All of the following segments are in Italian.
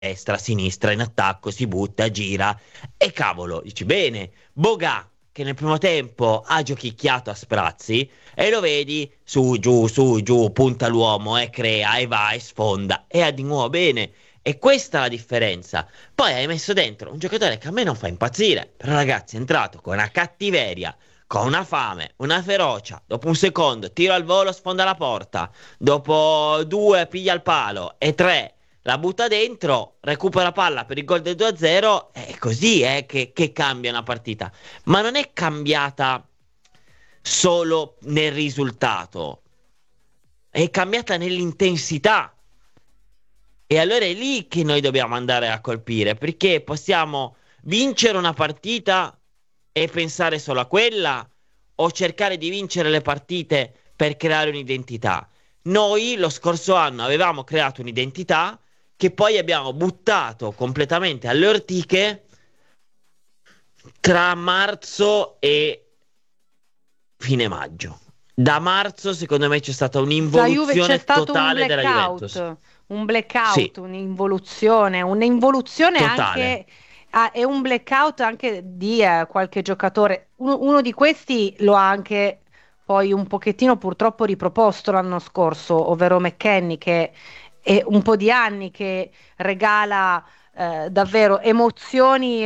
destra, sinistra, in attacco, si butta, gira e cavolo, dici bene, Boga che nel primo tempo ha giochicchiato a sprazzi e lo vedi su giù, punta l'uomo e crea e va e sfonda e ha di nuovo bene. E questa è la differenza. Poi hai messo dentro un giocatore che a me non fa impazzire, però ragazzi è entrato con una cattiveria, con una fame, una ferocia. Dopo un secondo, tiro al volo, sfonda la porta. Dopo due, piglia il palo. E tre, la butta dentro, recupera palla per il gol del 2-0. È così, che cambia una partita. Ma non è cambiata solo nel risultato, è cambiata nell'intensità. E allora è lì che noi dobbiamo andare a colpire, perché possiamo vincere una partita e pensare solo a quella, o cercare di vincere le partite per creare un'identità. Noi lo scorso anno avevamo creato un'identità che poi abbiamo buttato completamente alle ortiche tra marzo e fine maggio. Da marzo, secondo me, c'è stata La Juve c'è un'involuzione stato totale della Juventus. un Sì, blackout, un'involuzione totale. anche e un blackout anche di qualche giocatore. Uno di questi lo ha anche poi un pochettino purtroppo riproposto l'anno scorso, ovvero McKennie, che è un po' di anni che regala davvero emozioni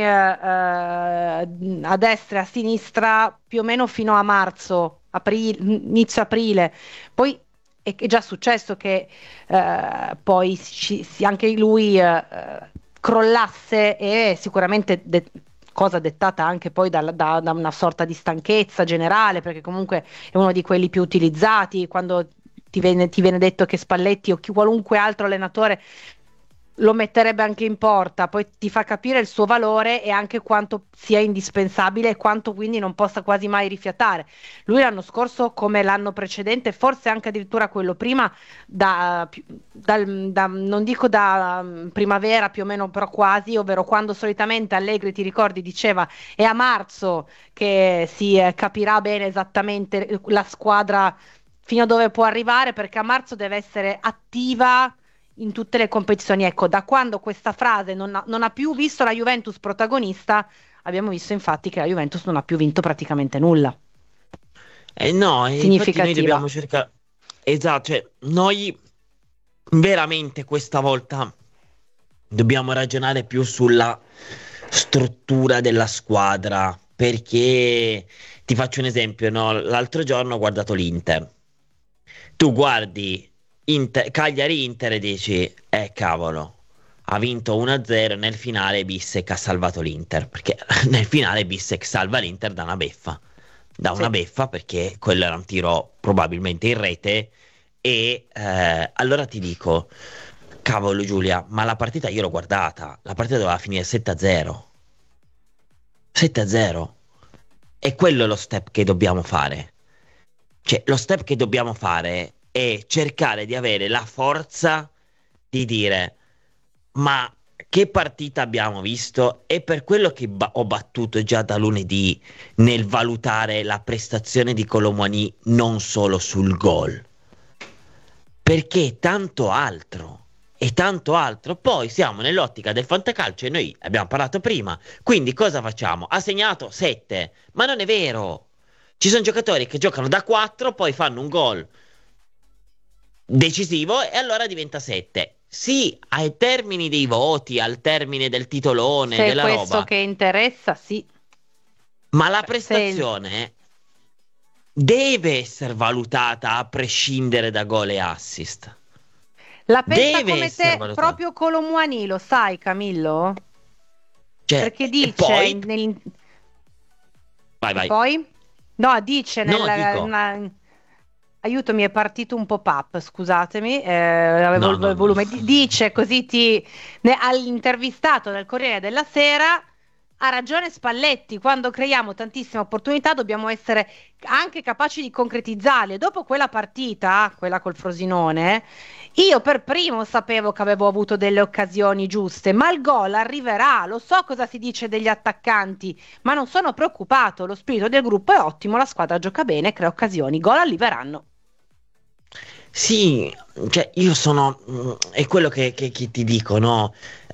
a destra e a sinistra più o meno fino a marzo, inizio aprile. Poi è già successo che poi anche lui crollasse e sicuramente cosa dettata anche poi da una sorta di stanchezza generale, perché comunque è uno di quelli più utilizzati quando ti viene detto che Spalletti o qualunque altro allenatore lo metterebbe anche in porta, poi ti fa capire il suo valore e anche quanto sia indispensabile e quanto quindi non possa quasi mai rifiatare. Lui l'anno scorso, come l'anno precedente, forse anche addirittura quello prima, non dico da primavera più o meno, però quasi, ovvero quando solitamente Allegri, ti ricordi, diceva è a marzo che si capirà bene esattamente la squadra fino a dove può arrivare, perché a marzo deve essere attiva in tutte le competizioni. Ecco, da quando questa frase non ha più visto la Juventus protagonista, abbiamo visto infatti che la Juventus non ha più vinto praticamente nulla. No, e infatti noi Significativa. dobbiamo cercare. Esatto, cioè, noi veramente questa volta dobbiamo ragionare più sulla struttura della squadra, perché ti faccio un esempio, no? L'altro giorno ho guardato l'Inter. Tu guardi Cagliari-Inter e dici, cavolo, ha vinto 1-0, nel finale Bissek ha salvato l'Inter, perché nel finale Bissek salva l'Inter da una Sì. beffa perché quello era un tiro probabilmente in rete e allora ti dico, cavolo Giulia, ma la partita io l'ho guardata, la partita doveva finire 7-0. 7-0. E quello è lo step che dobbiamo fare. Cioè, lo step che dobbiamo fare è cercare di avere la forza di dire, ma che partita abbiamo visto? E per quello che ho battuto già da lunedì nel valutare la prestazione di Colomwani non solo sul gol, perché tanto altro. E tanto altro. Poi siamo nell'ottica del fantacalcio e noi abbiamo parlato prima. Quindi cosa facciamo? Ha segnato 7, ma non è vero. Ci sono giocatori che giocano da 4, poi fanno un gol decisivo e allora diventa 7. Sì, ai termini dei voti, al termine del titolone, Se è della questo roba, che interessa, sì. ma la Cioè, se prestazione deve essere valutata a prescindere da gol e assist. la pensa Deve come essere te valutata. proprio Colomwani, lo sai, Camillo? Cioè, Perché e dice poi, vai, e vai. poi? No, dice No, dico, aiuto, mi è partito un pop-up, scusatemi, avevo no, il no, no. volume. Dice così all'intervistato del Corriere della Sera, ha ragione Spalletti, quando creiamo tantissime opportunità dobbiamo essere anche capaci di concretizzarle. Dopo quella partita, quella col Frosinone, io per primo sapevo che avevo avuto delle occasioni giuste, ma il gol arriverà, lo so cosa si dice degli attaccanti, ma non sono preoccupato, lo spirito del gruppo è ottimo, la squadra gioca bene, crea occasioni, i gol arriveranno. Sì, cioè io sono, è quello che ti dico, no?